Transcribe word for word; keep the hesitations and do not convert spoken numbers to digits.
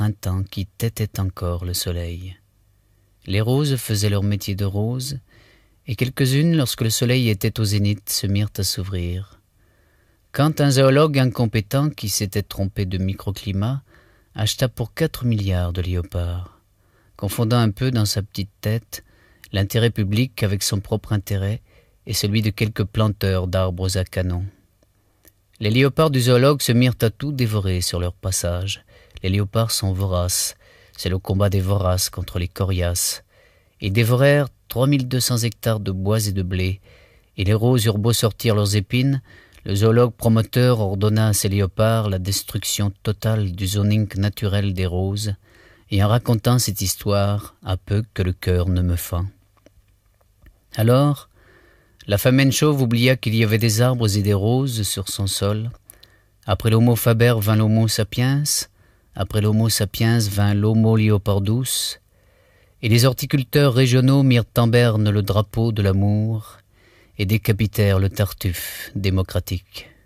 un temps qui tétait encore le soleil. Les roses faisaient leur métier de roses, et quelques-unes, lorsque le soleil était au zénith, se mirent à s'ouvrir. Quand un zoologue incompétent qui s'était trompé de microclimat acheta pour quatre milliards de léopards, confondant un peu dans sa petite tête l'intérêt public avec son propre intérêt et celui de quelques planteurs d'arbres à canon. Les léopards du zoologue se mirent à tout dévorer sur leur passage. Les léopards sont voraces, c'est le combat des voraces contre les coriaces. Ils dévorèrent trois mille deux cents hectares de bois et de blé, et les roses eurent beau sortir leurs épines, le zoologue promoteur ordonna à ses léopards la destruction totale du zoning naturel des roses, et en racontant cette histoire, à peu que le cœur ne me fend. Alors, la famenne chauve oublia qu'il y avait des arbres et des roses sur son sol. Après l'homo faber vint l'homo sapiens, après l'homo sapiens vint l'homo leopardus, et les horticulteurs régionaux mirent en berne le drapeau de l'amour et décapitèrent le tartuffe démocratique.